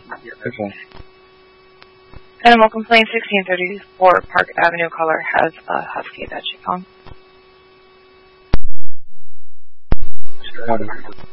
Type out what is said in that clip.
Okay. Animal complaint 1634 Park Avenue caller has a husky that she found. Got it.